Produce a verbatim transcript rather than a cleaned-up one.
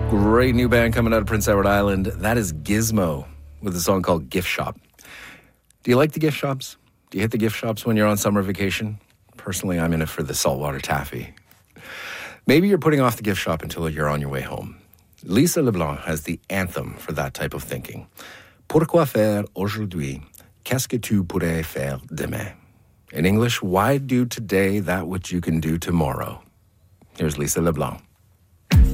Great new band coming out of Prince Edward Island. That is Gizmo with a song called Gift Shop. Do you like the gift shops? Do you hit the gift shops when you're on summer vacation? Personally, I'm in it for the saltwater taffy. Maybe you're putting off the gift shop until you're on your way home. Lisa LeBlanc has the anthem for that type of thinking. Pourquoi faire aujourd'hui? Qu'est-ce que tu pourrais faire demain? In English, why do today that which you can do tomorrow? Here's Lisa LeBlanc.